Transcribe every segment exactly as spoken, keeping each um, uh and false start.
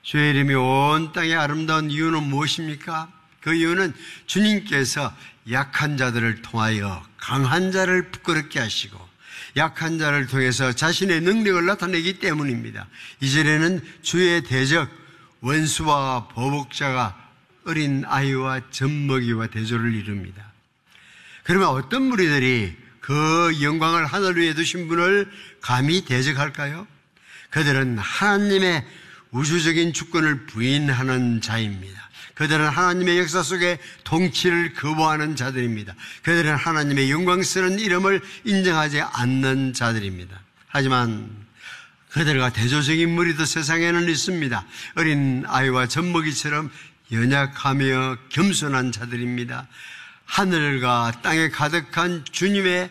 주의 이름이 온 땅에 아름다운 이유는 무엇입니까? 그 이유는 주님께서 약한 자들을 통하여 강한 자를 부끄럽게 하시고 약한 자를 통해서 자신의 능력을 나타내기 때문입니다. 이 절에는 주의 대적 원수와 보복자가 어린 아이와 젖먹이와 대조를 이룹니다. 그러면 어떤 무리들이 그 영광을 하늘 위에 두신 분을 감히 대적할까요? 그들은 하나님의 우주적인 주권을 부인하는 자입니다. 그들은 하나님의 역사 속에 통치를 거부하는 자들입니다. 그들은 하나님의 영광스러운 이름을 인정하지 않는 자들입니다. 하지만 그들과 대조적인 무리도 세상에는 있습니다. 어린 아이와 젖먹이처럼 연약하며 겸손한 자들입니다. 하늘과 땅에 가득한 주님의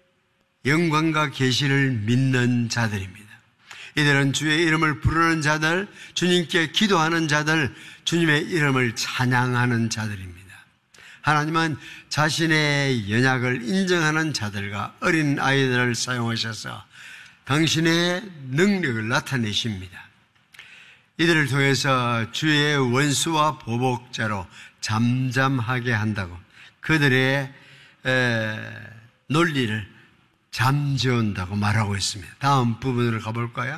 영광과 계시를 믿는 자들입니다. 이들은 주의 이름을 부르는 자들, 주님께 기도하는 자들, 주님의 이름을 찬양하는 자들입니다. 하나님은 자신의 연약을 인정하는 자들과 어린 아이들을 사용하셔서 당신의 능력을 나타내십니다. 이들을 통해서 주의 원수와 보복자로 잠잠하게 한다고 그들의 에, 논리를 잠재운다고 말하고 있습니다. 다음 부분으로 가볼까요?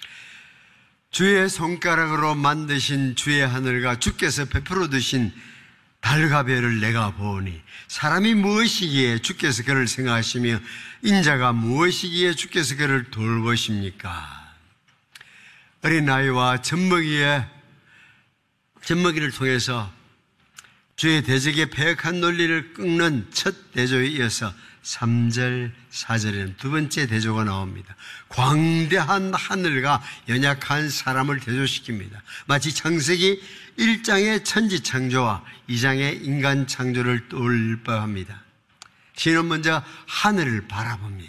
주의 손가락으로 만드신 주의 하늘과 주께서 베풀어 두신 달과 별을 내가 보니 사람이 무엇이기에 주께서 그를 생각하시며 인자가 무엇이기에 주께서 그를 돌보십니까? 어린아이와 젖먹이의 젖먹이를 통해서 주의 대적의 패역한 논리를 끊는 첫 대조에 이어서 삼 절, 사 절에는 두 번째 대조가 나옵니다. 광대한 하늘과 연약한 사람을 대조시킵니다. 마치 창세기 일 장의 천지 창조와 이 장의 인간 창조를 떠올려합니다. 시는 먼저 하늘을 바라봅니다.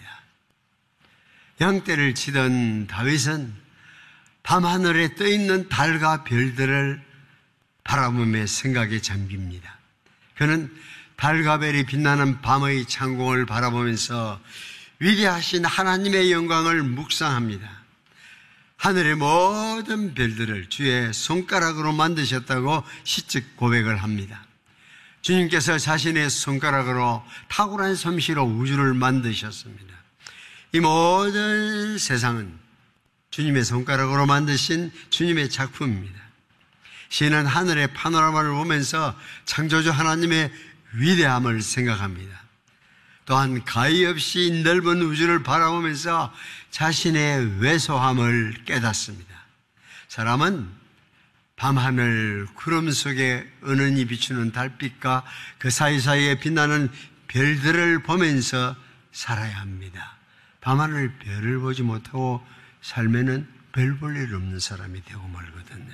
양떼를 치던 다윗은 밤하늘에 떠있는 달과 별들을 바라보며 생각에 잠깁니다. 그는 달과 별이 빛나는 밤의 창공을 바라보면서 위대하신 하나님의 영광을 묵상합니다. 하늘의 모든 별들을 주의 손가락으로 만드셨다고 시적 고백을 합니다. 주님께서 자신의 손가락으로 탁월한 솜씨로 우주를 만드셨습니다. 이 모든 세상은 주님의 손가락으로 만드신 주님의 작품입니다. 시인은 하늘의 파노라마를 보면서 창조주 하나님의 위대함을 생각합니다. 또한 가히 없이 넓은 우주를 바라보면서 자신의 왜소함을 깨닫습니다. 사람은 밤하늘 구름 속에 은은히 비추는 달빛과 그 사이사이에 빛나는 별들을 보면서 살아야 합니다. 밤하늘 별을 보지 못하고 살면은 별 볼 일 없는 사람이 되고 말거든요.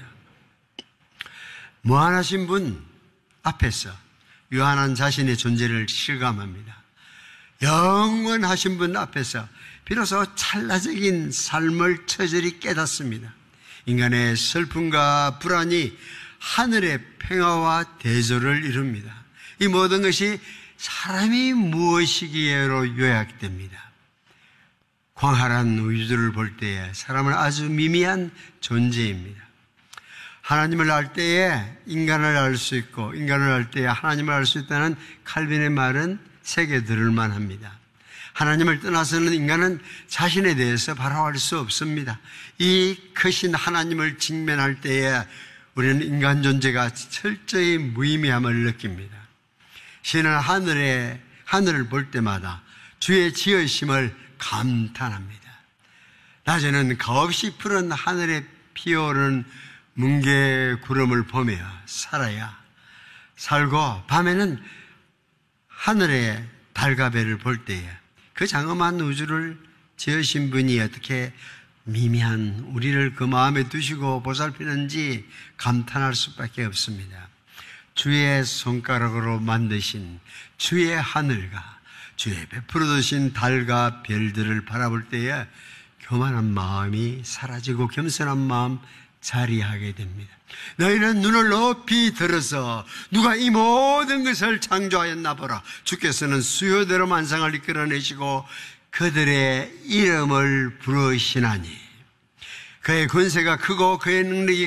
무한하신 분 앞에서 유한한 자신의 존재를 실감합니다. 영원하신 분 앞에서 비로소 찰나적인 삶을 처절히 깨닫습니다. 인간의 슬픔과 불안이 하늘의 평화와 대조를 이룹니다. 이 모든 것이 사람이 무엇이기에로 요약됩니다. 광활한 우주를 볼 때에 사람은 아주 미미한 존재입니다. 하나님을 알 때에 인간을 알 수 있고 인간을 알 때에 하나님을 알 수 있다는 칼빈의 말은 새겨 들을 만합니다. 하나님을 떠나서는 인간은 자신에 대해서 바라볼 수 없습니다. 이 크신 하나님을 직면할 때에 우리는 인간 존재가 철저히 무의미함을 느낍니다. 신은 하늘에, 하늘을 볼 때마다 주의 지으심을 감탄합니다. 낮에는 가없이 푸른 하늘에 피어오르는 뭉게 구름을 보며 살아야 살고 밤에는 하늘의 달과 별을 볼 때에 그 장엄한 우주를 지으신 분이 어떻게 미미한 우리를 그 마음에 두시고 보살피는지 감탄할 수밖에 없습니다. 주의 손가락으로 만드신 주의 하늘과 주의 베풀어 두신 달과 별들을 바라볼 때에 교만한 마음이 사라지고 겸손한 마음 자리하게 됩니다. 너희는 눈을 높이 들어서 누가 이 모든 것을 창조하였나 보라. 주께서는 수요대로 만상을 이끌어내시고 그들의 이름을 부르시나니 그의 권세가 크고 그의 능력이